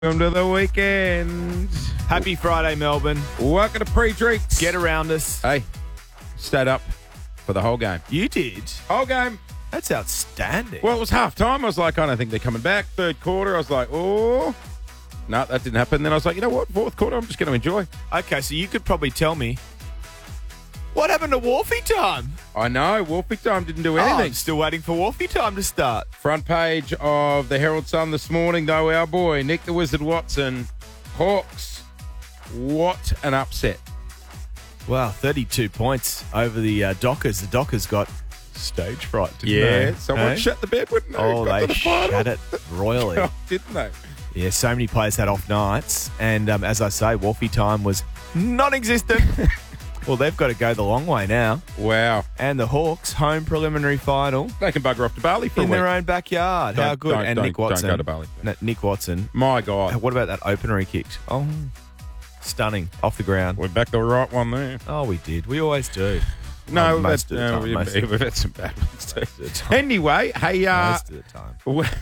Welcome to the weekend. Happy Friday, Melbourne. Welcome to pre-drinks. Get around us. Hey, stayed up for the whole game. You did? Whole game. That's outstanding. Well, it was half time. I was like, I don't think they're coming back. Third quarter, I was like, oh. No, that didn't happen. Then I was like, you know what? Fourth quarter, I'm just going to enjoy. Okay, so you could probably tell me what happened to Wharfie time? I know. Wolfie time didn't do Oh, anything. I'm still waiting for Wharfie time to start. Front page of the Herald Sun this morning, though, our boy, Nick the Wizard Watson, Hawks. What an upset. Wow, 32 points over the Dockers. The Dockers got stage fright, didn't they? Someone Hey? shut the bed, wouldn't they? Oh, Got to they the final. shut it royally. Oh, didn't they? Yeah, so many players had off nights. And as I say, Wharfie time was non-existent. Well, they've got to go the long way now. Wow. And the Hawks, home preliminary final. They can bugger off to Bali for In a week. their own backyard. How good. And Nick Watson. Don't go to Bali. Nick Watson. My God. What about that opener he kicked? Oh, stunning. Off the ground. We're back the right one there. Oh, we did. We always do. No, most of the time. we've had some bad ones too. Most of the time. Anyway, hey, Most of the time.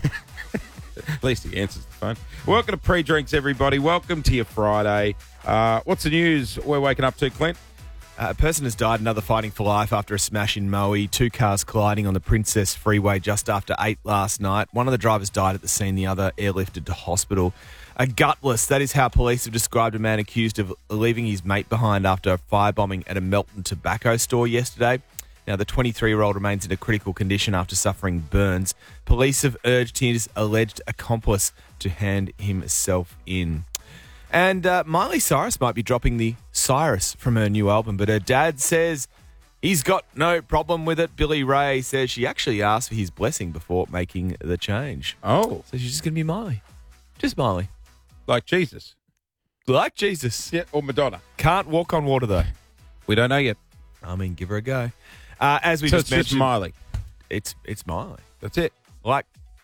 at least he answers the phone. Welcome to Pre-Drinks, everybody. Welcome to your Friday. What's the news we're waking up to, Clint? A person has died, another fighting for life after a smash in Moe. Two cars colliding on the Princess Freeway just after 8 last night. One of the drivers died at the scene, the other airlifted to hospital. A gutless, that is how police have described a man accused of leaving his mate behind after a firebombing at a Melton tobacco store yesterday. Now, the 23-year-old remains in a critical condition after suffering burns. Police have urged his alleged accomplice to hand himself in. And Miley Cyrus might be dropping the Cyrus from her new album, but her dad says he's got no problem with it. Billy Ray says she actually asked for his blessing before making the change. Oh, So she's just going to be Miley. Just Miley. like Jesus. Like Jesus. Yeah, or Madonna. Can't walk on water, though. We don't know yet. I mean, give her a go. As we So just it's just mentioned, Miley. it's Miley. That's it. Like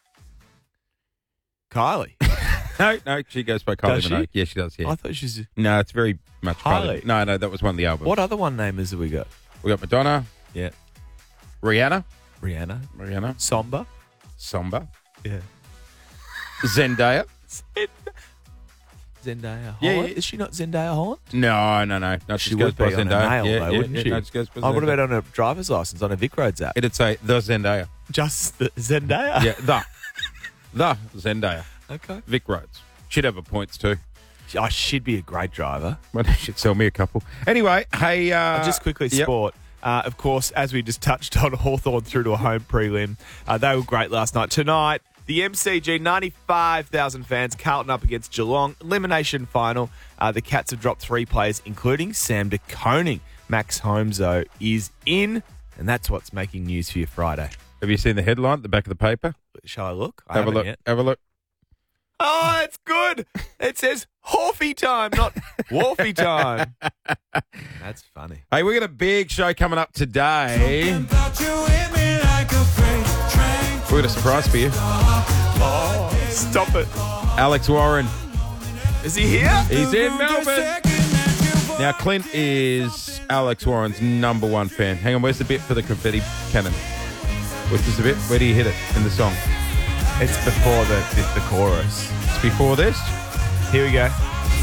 Kylie. No, she goes by Kylie Does she? Minogue. Yeah, she does, yeah. I thought she's... No, it's very much Harley. Kylie. No, that was one of the albums. What other one namers have we got? We got Madonna, Yeah. Rihanna, Rihanna. Somber. Samba, Yeah. Zendaya. Zendaya Holland? Yeah, yeah. Is she not Zendaya Holland? No. No, She she goes would by be on her Zendaya. nail, yeah, though, yeah, wouldn't yeah. she? No, she goes by Oh, what Zendaya. about on her driver's license, on her Vic Roads app? It'd say the Zendaya. Just the Zendaya? Yeah, the Zendaya. Okay. Vic Roads. She'd have her points too. Oh, she'd be a great driver. Well, she'd sell me a couple. Anyway, hey. Just quickly, yep. sport. Of course, as we just touched on, Hawthorn through to a home prelim. They were great last night. Tonight, the MCG, 95,000 fans, Carlton up against Geelong. Elimination final. The Cats have dropped 3 players, including Sam De Koning. Max Holmes, though, is in, and that's what's making news for your Friday. Have you seen the headline at the back of the paper? Shall I look? I Have a haven't look. yet. Have a look. Oh, it's good. It says Hawfie time, not Wharfie time. That's funny. Hey, we got a big show coming up today. We've got a surprise for you. Oh, stop it. Alex Warren. Is he here? He's in Melbourne. Now, Clint is Alex Warren's number one fan. Hang on, where's the bit for the confetti cannon? What's this the bit? Where do you hit it in the song? It's before the chorus. It's before this? Here we go.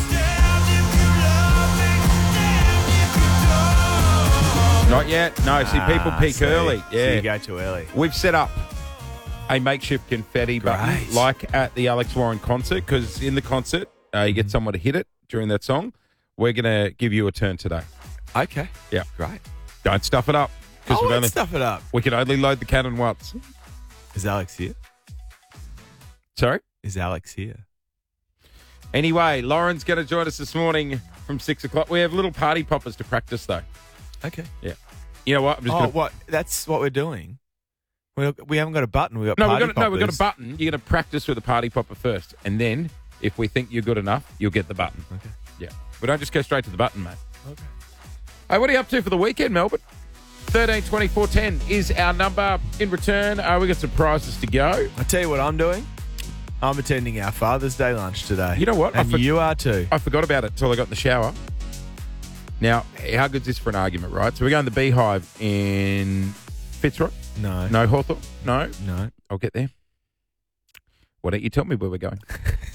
Not yet. No, see, people peak See, early. So Yeah. you go too early. We've set up a makeshift confetti button, Great. like at the Alex Warren concert, because in the concert, you get someone to hit it during that song. We're going to give you a turn today. Okay. Yeah. Great. Don't stuff it up, I because won't stuff it up. we can only load the cannon once. Is Alex here? Sorry? Is Alex here? Anyway, Lauren's going to join us this morning from 6 o'clock. We have little party poppers to practice, though. Okay. Yeah. You know what? I'm just Oh, gonna... what? That's what we're doing. We haven't got a button. We've got No, party we've got a poppers. button. You're going to practice with the party popper first. And then, if we think you're good enough, you'll get the button. Okay. Yeah. We don't just go straight to the button, mate. Okay. Hey, what are you up to for the weekend, Melbourne? 13 24 10 is our number. In return, we got some prizes to go. I tell you what I'm doing. I'm attending our Father's Day lunch today. You know what? And you are too. I forgot about it until I got in the shower. Now, how good is this for an argument, right? So we're going to the Beehive in Fitzroy. No. No, Hawthorn. No. No. I'll get there. Why don't you tell me where we're going?